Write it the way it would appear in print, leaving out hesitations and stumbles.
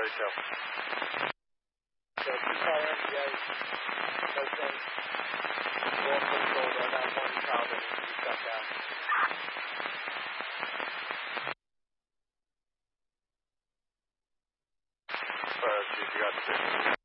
Hotel. So 2-car MGA, Oakland, North Florida, I got one child that needs to be checked out. Chief, you got 6.